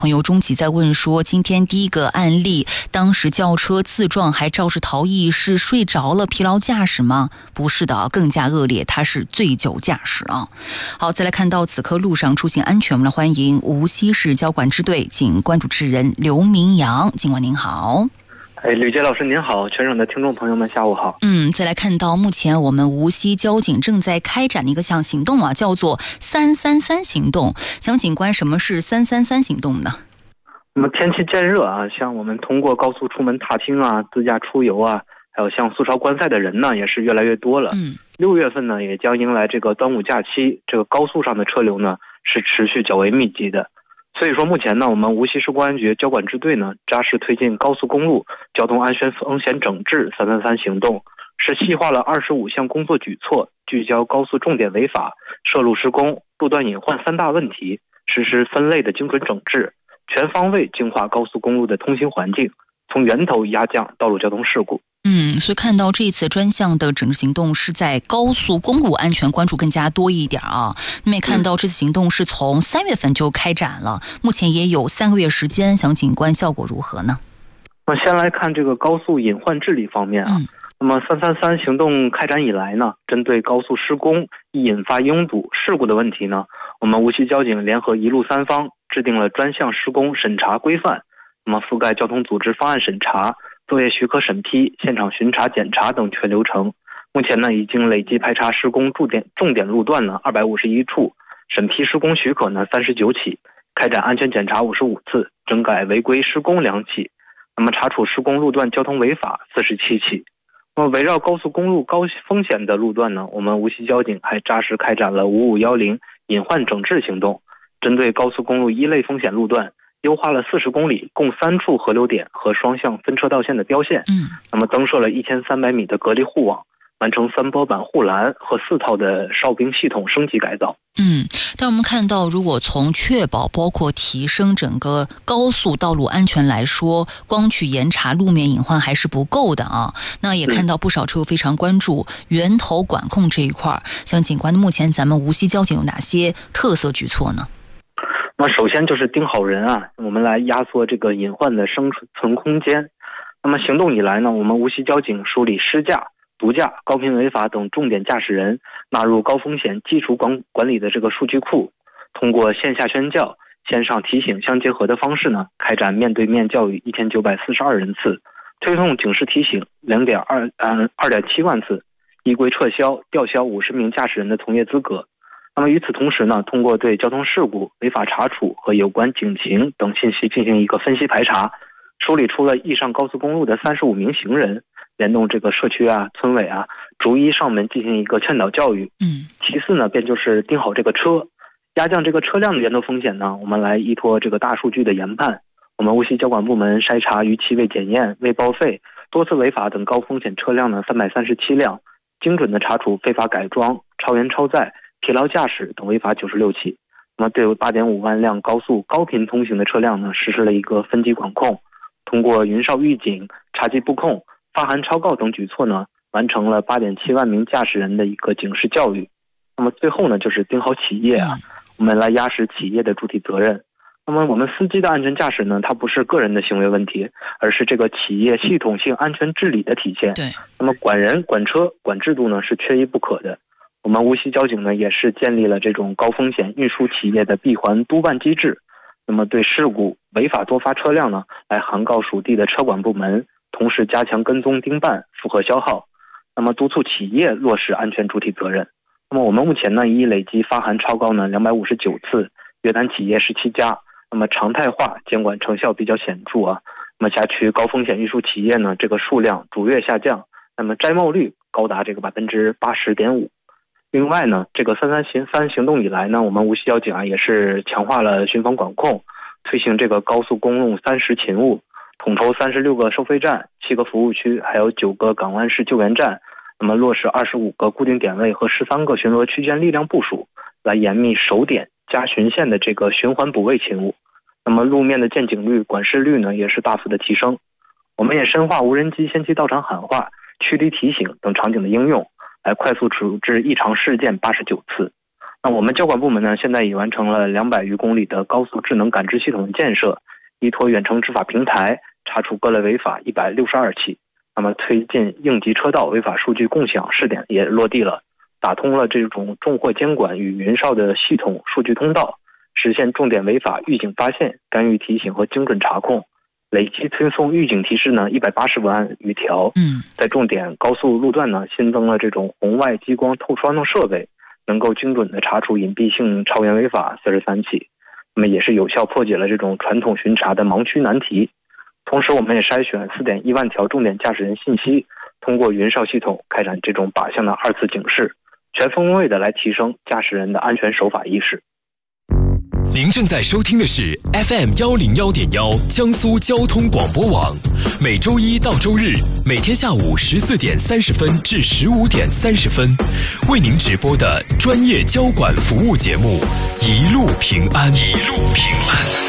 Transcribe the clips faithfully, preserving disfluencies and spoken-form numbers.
朋友钟吉在问说，今天第一个案例，当时轿车自撞还肇事逃逸，是睡着了疲劳驾驶吗？不是的，更加恶劣，他是醉酒驾驶啊。好，再来看到此刻路上出行安全，我们来欢迎无锡市交管支队警官主持人刘明阳。警官您好。 哎，吕杰老师您好，全省的听众朋友们下午好。 嗯，再来看到目前我们无锡交警正在开展的一个项行动啊，叫做三三三行动。想警官，什么是三三三行动呢？ 那么天气渐热啊，像我们通过高速出门踏青啊、自驾出游啊，还有像苏超观赛的人呢，也是越来越多了。嗯，六月份呢，也将迎来这个端午假期，这个高速上的车流呢是持续较为密集的。所以说目前呢，我们无锡市公安局交管支队呢，扎实推进高速公路交通安全风险整治三三三行动，是细化了二十五项工作举措，聚焦高速重点违法、涉路施工、路段隐患三大问题，实施分类的精准整治，全方位净化高速公路的通行环境，从源头压降道路交通事故。 嗯，所以看到这次专项的整治行动是在高速公路安全关注更加多一点啊。那么也看到这次行动是从三月份就开展了，目前也有三个月时间，想警官效果如何呢？ 那先来看这个高速隐患治理方面啊。嗯、那么三三三行动开展以来呢，针对高速施工易引发拥堵事故的问题呢，我们无锡交警联合一路三方制定了专项施工审查规范，那么覆盖交通组织方案审查、作业许可审批、现场巡查检查等全流程。目前呢，已经累计排查施工重点重点路段呢二百五十一处，审批施工许可呢三十九起，开展安全检查五十五次，整改违规施工两起。那么查处施工路段交通违法四十七起。那么围绕高速公路高风险的路段呢，我们无锡交警还扎实开展了五五一零隐患整治行动，针对高速公路一类风险路段，优化了四十公里共三处合流点和双向分车道线的标线。嗯，那么增设了一千三百米的隔离护网，完成三波板护栏和四套的哨兵系统升级改造。 嗯，但我们看到，如果从确保包括提升整个高速道路安全来说，光去严查路面隐患还是不够的啊。那也看到不少车友非常关注源头管控这一块，像警官，目前咱们无锡交警有哪些特色举措呢？ 那么首先就是盯好人啊，我们来压缩这个隐患的生存空间。那么行动以来呢，我们无锡交警梳理失驾、毒驾、高频违法等重点驾驶人纳入高风险基础管管理的这个数据库，通过线下宣教、线上提醒相结合的方式呢，开展面对面教育一千九百四十二人次，推送警示提醒两点二嗯二点七万次，依规撤销、吊销五十名驾驶人的从业资格。那么与此同时呢，通过对交通事故、违法查处和有关警情等信息进行一个分析排查，梳理出了易上高速公路的三十五名行人，联动这个社区啊、村委啊，逐一上门进行一个劝导教育。嗯，其次呢，便就是盯好这个车，压降这个车辆的源头风险呢，我们来依托这个大数据的研判，我们无锡交管部门筛查逾期未检验、未报废、多次违法等高风险车辆呢三百三十七辆，精准的查处非法改装、超员超载、疲劳驾驶等违法九十六起。那么对八点五万辆高速高频通行的车辆呢，实施了一个分级管控，通过云哨预警、查缉布控、发函超告等举措呢，完成了八点七万名驾驶人的一个警示教育。那么最后呢，就是盯好企业啊，我们来压实企业的主体责任。那么我们司机的安全驾驶呢，它不是个人的行为问题，而是这个企业系统性安全治理的体现。对，那么管人、管车、管制度呢，是缺一不可的。我们无锡交警呢，也是建立了这种高风险运输企业的闭环督办机制。那么对事故、违法多发车辆呢，来函告属地的车管部门，同时加强跟踪盯办、负荷消耗。那么督促企业落实安全主体责任。那么我们目前呢，已累计发函超告呢两百五十九次，约谈企业十七家。那么常态化监管成效比较显著啊。那么辖区高风险运输企业呢，这个数量逐月下降，那么摘帽率高达这个百分之八十点五。另外呢，这个三三行三行动以来呢，我们无锡交警啊也是强化了巡防管控，推行这个高速公路三十勤务，统筹三十六个收费站、七个服务区，还有九个港湾式救援站。那么落实二十五个固定点位和十三个巡逻区间力量部署，来严密守点加巡线的这个循环补位勤务。那么路面的见警率、管事率呢，也是大幅的提升。我们也深化无人机先期到场喊话、驱离提醒等场景的应用，来快速处置异常事件八十九次。 那我们交管部门呢，现在已完成了两百余公里的高速智能感知系统建设，依托远程执法平台查处各类违法一百六十二起。那么推进应急车道违法数据共享试点也落地了，打通了这种重货监管与云哨的系统数据通道，实现重点违法预警发现、干预提醒和精准查控。累计推送预警提示呢一百八十万余条。 嗯， 在重点高速路段呢，新增了这种红外激光透双的设备，能够精准的查处隐蔽性超员违法四十三起。那么也是有效破解了这种传统巡查的盲区难题。同时，我们也筛选 四点一万条重点驾驶人信息，通过云哨系统开展这种靶向的二次警示，全方位的来提升驾驶人的安全守法意识。 您正在收听的是 F M 一零一点一江苏交通广播网，每周一到周日每天下午十四点三十分至十五点三十分，为您直播的专业交管服务节目《一路平安》。一路平安。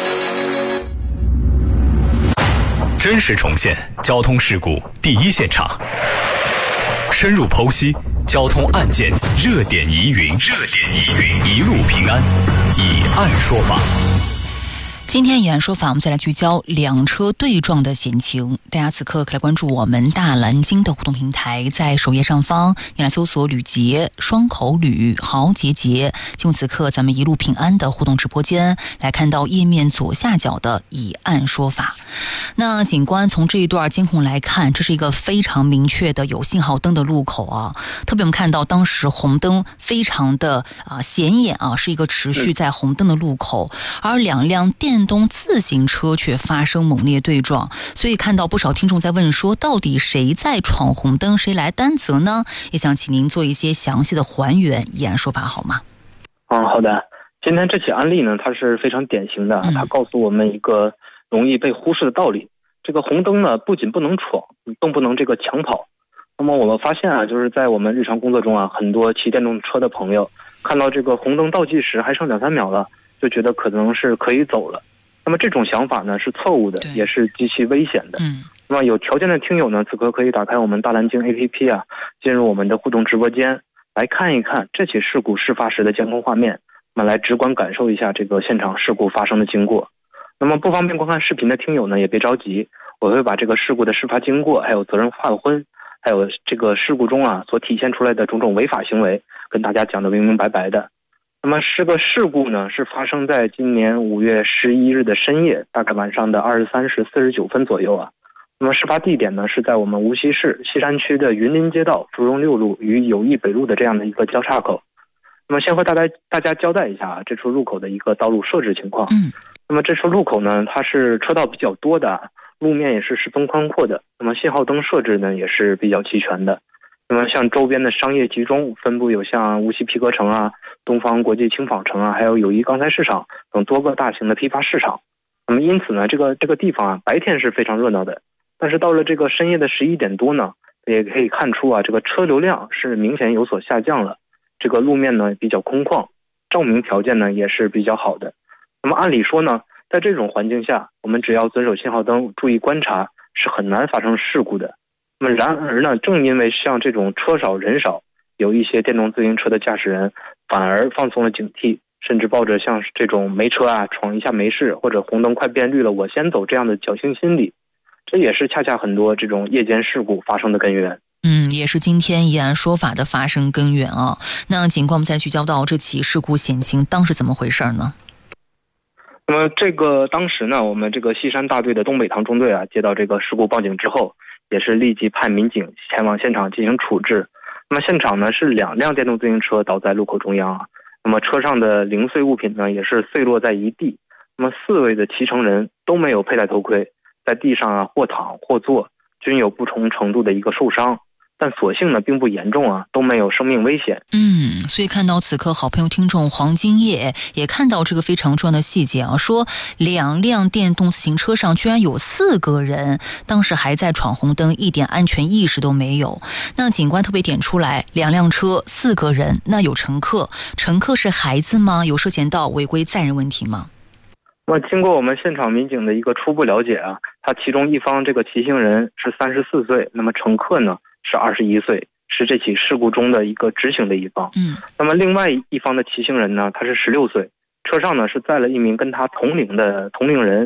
真实重现交通事故第一现场，深入剖析交通案件热点疑云，热点疑云，一路平安，以案说法。 今天以案说法，我们再来聚焦两车对撞的险情。大家此刻可来关注我们大蓝鲸的互动平台，在首页上方你来搜索吕杰、双口吕、豪杰杰，进入此刻咱们一路平安的互动直播间，来看到页面左下角的以案说法。那警官从这一段监控来看，这是一个非常明确的有信号灯的路口啊，特别我们看到当时红灯非常的啊显眼啊，是一个持续在红灯的路口，而两辆电电动自行车却发生猛烈对撞，所以看到不少听众在问说，到底谁在闯红灯，谁来担责呢？也想请您做一些详细的还原，以案说法好吗？ 嗯，好的。今天这起案例呢，它是非常典型的，它告诉我们一个容易被忽视的道理。这个红灯呢，不仅不能闯，更不能这个抢跑。那么我们发现啊，就是在我们日常工作中啊，很多骑电动车的朋友看到这个红灯倒计时还剩两三秒了，就觉得可能是可以走了。那么这种想法呢是错误的，也是极其危险的。嗯，那么有条件的听友呢，此刻可以打开我们大蓝鲸 A P P 啊，进入我们的互动直播间，来看一看这起事故事发时的监控画面，那么来直观感受一下这个现场事故发生的经过。那么不方便观看视频的听友呢，也别着急，我会把这个事故的事发经过，还有责任划分，还有这个事故中啊所体现出来的种种违法行为，跟大家讲得明明白白的。那么这个事故呢，是发生在今年五月十一日的深夜，大概晚上的二十三时四十九分左右啊。那么事发地点呢，是在我们无锡市西山区的云林街道芙蓉六路与友谊北路的这样的一个交叉口。那么先和大家大家交代一下啊，这处路口的一个道路设置情况。嗯，那么这处路口呢，它是车道比较多的，路面也是十分宽阔的。那么信号灯设置呢，也是比较齐全的。那么像周边的商业集中分布有像无锡皮革城啊、东方国际轻纺城啊，还有友谊钢材市场等多个大型的批发市场。那么因此呢，这个这个地方啊，白天是非常热闹的，但是到了这个深夜的十一点多呢，也可以看出啊，这个车流量是明显有所下降了。这个路面呢比较空旷，照明条件呢也是比较好的。那么按理说呢，在这种环境下，我们只要遵守信号灯，注意观察，是很难发生事故的。那么然而呢，正因为像这种车少人少，有一些电动自行车的驾驶人反而放松了警惕，甚至抱着像这种没车啊闯一下没事，或者红灯快变绿了我先走这样的侥幸心理，这也是恰恰很多这种夜间事故发生的根源。 嗯，也是今天以案说法的发生根源啊。那警官我们再聚焦到这起事故险情当时怎么回事呢？ 那么这个当时呢，我们这个西山大队的东北塘中队啊，接到这个事故报警之后，也是立即派民警前往现场进行处置。那么现场呢是两辆电动自行车倒在路口中央啊，那么车上的零碎物品呢也是碎落在一地。那么四位的骑乘人都没有佩戴头盔，在地上啊或躺或坐，均有不同程度的一个受伤。但所幸呢并不严重啊，都没有生命危险。 嗯，所以看到此刻好朋友听众黄金叶也看到这个非常重要的细节啊，说两辆电动自行车上居然有四个人，当时还在闯红灯，一点安全意识都没有。那警官特别点出来，两辆车四个人，那有乘客，乘客是孩子吗？有涉嫌到违规载人问题吗？ 那么经过我们现场民警的一个初步了解啊，他其中一方这个骑行人是三十四岁，那么乘客呢是二十一岁， 是这起事故中的一个执行的一方。 嗯， 那么另外一方的骑行人呢，他是十六岁，车上呢是载了一名跟他同龄的同龄人，